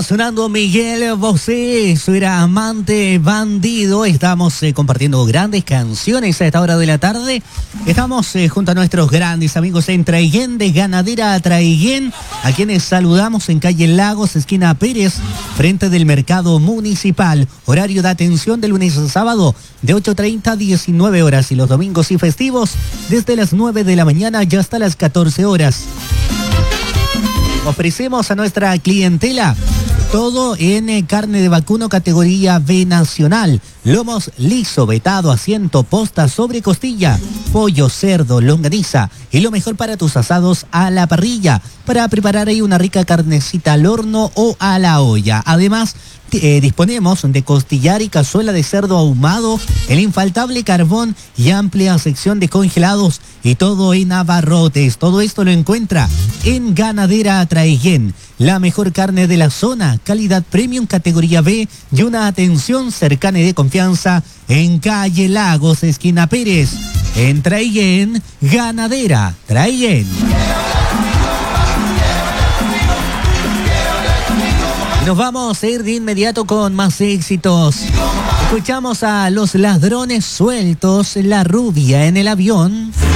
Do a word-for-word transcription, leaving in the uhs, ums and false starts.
Estaba sonando Miguel Bosé, eso era Amante Bandido. Estamos eh, compartiendo grandes canciones a esta hora de la tarde. Estamos eh, junto a nuestros grandes amigos en Traiguén, de Ganadera Traiguén, a quienes saludamos en calle Lagos, esquina Pérez, frente del mercado municipal. Horario de atención de lunes a sábado de ocho treinta a diecinueve horas y los domingos y festivos desde las nueve de la mañana y hasta las catorce horas. Ofrecemos a nuestra clientela todo en carne de vacuno categoría B nacional, lomos liso, vetado, asiento, posta, sobre costilla, pollo, cerdo, longaniza y lo mejor para tus asados a la parrilla, para preparar ahí una rica carnecita al horno o a la olla. Además, Eh, disponemos de costillar y cazuela de cerdo ahumado, el infaltable carbón y amplia sección de congelados y todo en abarrotes. Todo esto lo encuentra en Ganadera Traiguén, la mejor carne de la zona, calidad premium categoría B y una atención cercana y de confianza en calle Lagos, esquina Pérez, en Traiguén, Ganadera Traiguén. Nos vamos a ir de inmediato con más éxitos. Escuchamos a Los Ladrones Sueltos, La Rubia en el Avión.